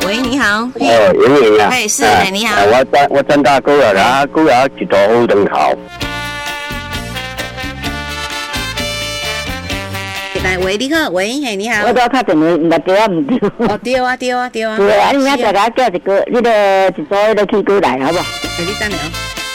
喂，你好。 莹莹啊。 是，你好。 我张大哥啊，然后哥啊一道好灯头。 来，喂，你好，喂，你好。 我都打电话，唔对啊，唔对。 哦，对啊。对啊， 你明仔载叫一个，一组迄个去过来，好不好？ 你等下。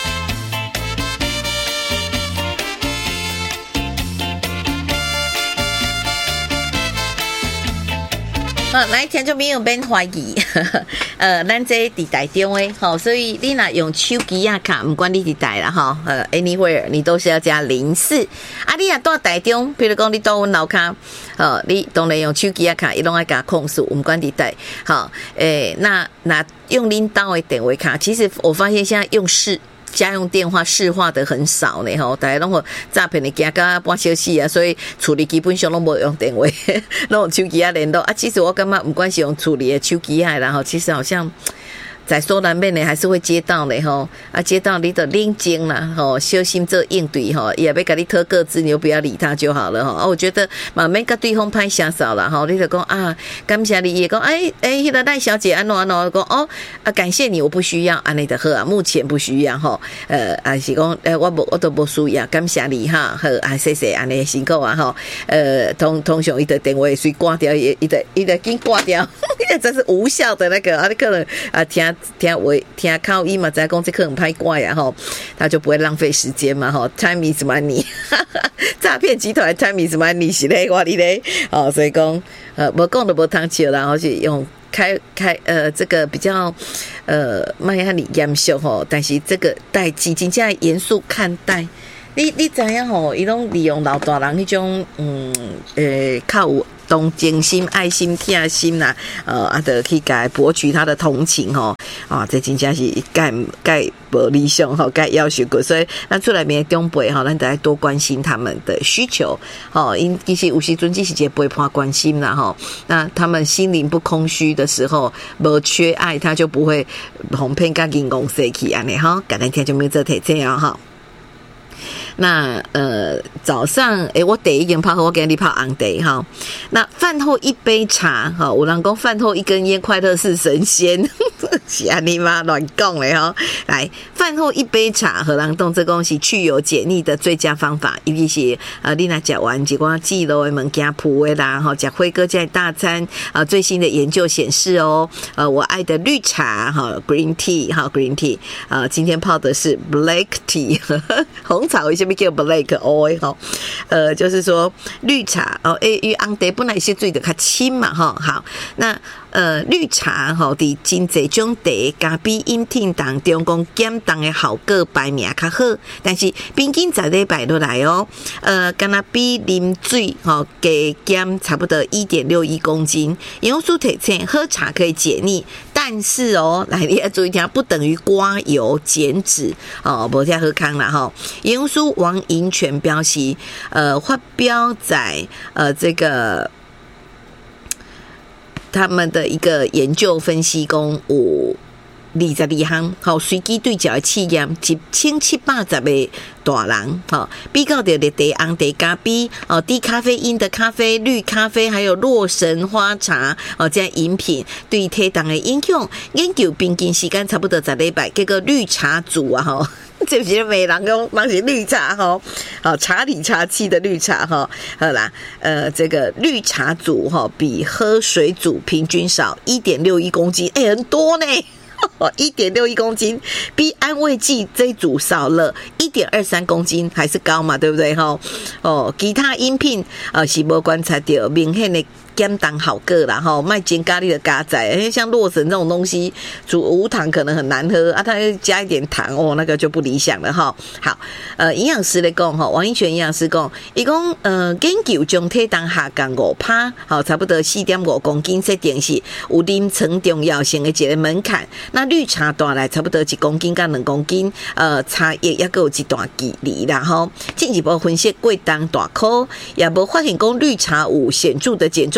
来，听众朋友免怀疑，咱这伫台中诶，吼，所以你若用手机啊卡，不管你伫台啦，吼，anywhere 你都是要加04。啊，你若住台中，比如讲你住阮楼骹，你当然用手机啊卡，伊拢爱加控诉，不管伫台，好，那用恁兜诶电话卡，其实我发现现在用家用电话市话的很少呢，吼，大家拢有诈骗的惊到半小时啊，所以处理基本上拢无用电话，拢用手机啊联络啊。其实我感觉不管是用处理的手机啊，然后其实好像在所难免的还是会接到的吼，啊，接到你的冷静啦，吼，小心做应对吼，也要跟你讨个资，你就不要理他就好了吼。啊，我觉得嘛免跟对方拍下手啦吼，你就讲啊，感谢你，也讲迄个赖小姐安怎讲哦啊，感谢你，我不需要安尼就好啊，目前不需要吼，还是讲我都不需要，感谢你哈，好啊，谢谢安尼辛苦啊吼，通常伊的电话随挂掉，伊的紧挂掉，这是无效的那个啊，你可能啊听口音嘛，知讲这可能歹挂呀吼，他就不会浪费时间嘛吼 ，time is money， 诈骗集团 time is money 是咧我你咧，哦，所以讲无讲都无通笑啦，或是用开这个比较卖遐尼严肃吼，但是这个代志真正严肃看待。你知影吼，伊拢利用老大人迄种较有同情心、爱心、贴心啦，就去甲博取他的同情吼，啊，这真正是介无理想吼，介要求过，所以咱出来面长辈吼，咱得多关心他们的需求，吼，因其实有时阵只是一个陪伴关心啦吼，那他们心灵不空虚的时候，无缺爱，他就不会哄骗甲银行生气安尼吼，甲咱听就没有做提醒啊吼。那早上我茶已经泡好，我给你泡红茶哈。那饭后一杯茶哈，有人讲饭后一根烟，快乐是神仙，是安尼吗？乱讲嘞哈。来，饭后一杯茶，荷兰冻这讲是去油解腻的最佳方法。尤其是你若食完一寡记录的物件补的啦，哈，食辉哥在大餐最新的研究显示哦，我爱的绿茶哈 ，green tea 哈 ，green tea 今天泡的是 black tea 红茶为什么叫 black 哦？吼，就是说绿茶哦，因红茶本来是水就较清嘛，吼，好，那绿茶吼，伫真侪种茶加比饮品当中讲减重的效果排名较好，但是平均10礼拜落来哦，敢若比啉水吼加减差不多 1.61 公斤。营养师提醒，喝茶可以解腻，但是哦，来你要注意听，不等于刮油减脂哦，无太好康啦吼。营养师王银泉表示，发表在这个他们的一个研究分析讲有22项，好随机对照的试验，1710个大人，好比较的茶、红茶、咖啡，低咖啡因的咖啡、绿咖啡，还有洛神花茶，这样饮品对体重的影响，研究平均时间差不多10礼拜，结果绿茶组啊，吼。这不是美人讲，那是绿茶哈，好茶里茶气的绿茶哈，好啦，这个绿茶组哈比喝水组平均少 1.61 公斤，很多呢。1.61 公斤，比安慰剂这一组少了 1.23 公斤，还是高嘛，对不对哈？其他饮品是无观察到明显的减糖好个啦哈，卖减咖喱的咖仔，因为像洛神这种东西，煮无糖可能很难喝啊，它加一点糖哦，那个就不理想了哈。好，营养师来讲哈，王一泉营养师讲，伊讲研究将体重下降5%，好，差不多 4.5 公斤，设定是有临床重要性的一个门槛。那绿茶大来差不多1公斤到2公斤，差异也有一段距离啦吼。进一步分析过重大考，也无发现讲绿茶有显著的减重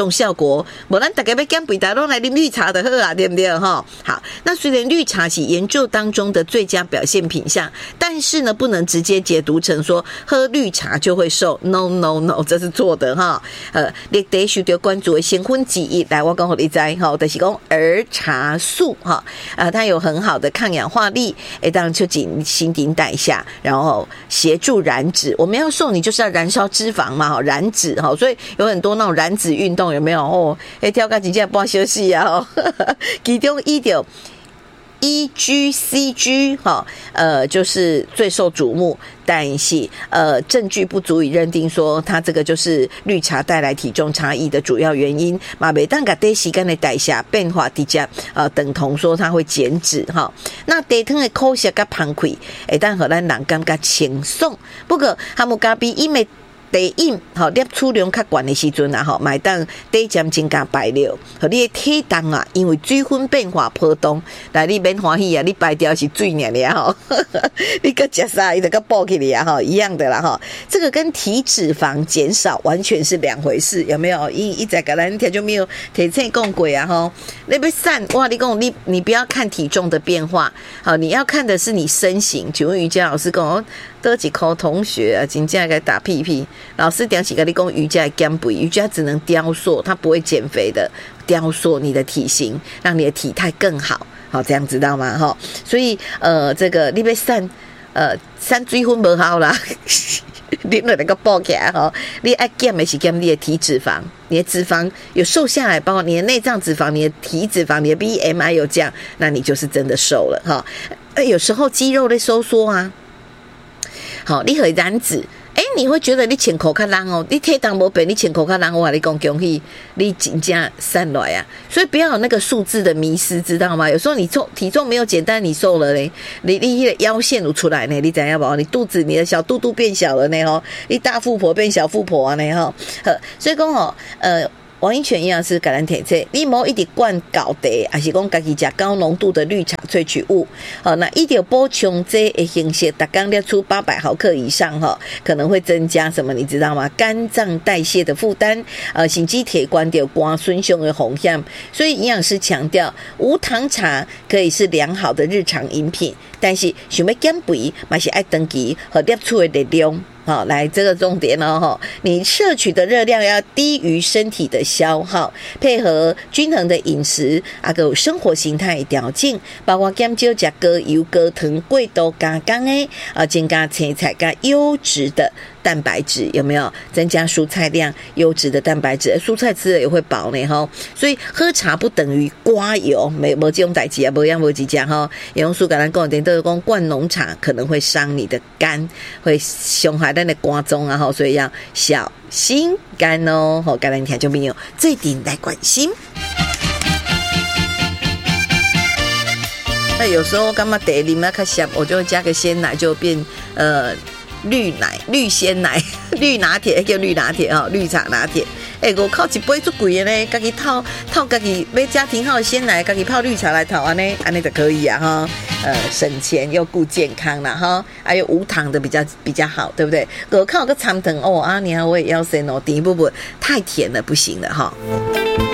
种效果，不然大家要减肥，大家都来啉绿茶的喝啊，对不对哈？好，那虽然绿茶是研究当中的最佳表现品项，但是呢，不能直接解读成说喝绿茶就会瘦 ，no no no， 这是错的哈。你得需要关注的先婚记忆，来我讲给你知哈，就是讲儿茶素哈，它有很好的抗氧化力，当促进新陈代谢，然后协助燃脂。我们要瘦，你就是要燃烧脂肪嘛，燃脂哈，所以有很多那种燃脂运动有没有哦？跳个几件不休息啊，其中一条。EGCG 哈，就是最受瞩目，但是证据不足以认定说它这个就是绿茶带来体重差异的主要原因。嘛，每当个短时间的代谢变化低加，等同说它会减脂哈。那低糖的口舌跟胖溃，但和咱人感觉轻松。不过他们咖比因为低饮吼，摄取量较悬的时阵啊，吼，买当低점增加排尿，和你的体重啊，因为水分变化波动，但你免欢喜啊，你排掉是水尔吼，你个食啥，伊就个补起来啊，吼，一样的啦，吼，这个跟体脂肪减少完全是两回事，有没有？一再跟咱听就没有提前讲过啊，吼，你要散哇，你讲你不要看体重的变化，好，你要看的是你身形。请问瑜伽老师讲，多几口同学啊，真正该打屁屁。老师讲起跟你讲瑜伽减肥，瑜伽只能雕塑，它不会减肥的，雕塑你的体型，让你的体态更好，好这样知道吗？哈，所以这个你要散水分不好啦，你那个爆起来哈，你爱减的是减你的体脂肪，你的脂肪有瘦下来，包括你的内脏脂肪、你的体脂肪、你的 BMI 有降，那你就是真的瘦了哈。有时候肌肉的收缩啊，好，你会燃脂。你会觉得你穿裤较重哦，你体重无变，你穿裤较重，我跟你讲恭喜，你真正散落啊！所以不要有那个数字的迷失，知道吗？有时候你体重没有减，但你瘦了嘞，你腰线有出来呢，你知道不？你肚子你的小肚肚变小了呢吼，你大富婆变小富婆啊呢吼，所以讲王一泉营养师橄榄铁质，你无一直灌高茶，还是讲家己食高浓度的绿茶萃取物，那一定补充这的形式，大纲列出800毫克以上可能会增加什么？你知道吗？肝脏代谢的负担，心肌铁管有肝损伤的风险。所以营养师强调，无糖茶可以是良好的日常饮品，但是想要减肥，嘛是爱登记和摄取的力量。好，来这个重点哦，你摄取的热量要低于身体的消耗，配合均衡的饮食，还有生活形态调整，包括减少吃高油、高糖、过度加工的，增加青菜跟优质的蛋白质，有没有？增加蔬菜量，优质的蛋白质，蔬菜吃了也会饱呢哈。所以喝茶不等于刮油，没这种代志啊，没样没几讲哈。营养师跟咱讲点，都是讲灌浓茶可能会伤你的肝，会伤害咱的肝脏啊哈，所以要小心肝哦。好，橄榄听就没有这一点来关心。那有时候干嘛得啉啊较咸，我就加个鲜奶，就变绿奶、绿鲜奶、绿拿铁，叫绿拿铁哈，绿茶拿铁。我靠，一杯足贵的呢，自己套自己买家庭号的鲜奶，自己泡绿茶来套安尼就可以啊哈。省钱又顾健康啦哈，还有无糖的比较好，对不对？我靠个参糖哦，你看我也要生哦，第一步太甜了不行了哈。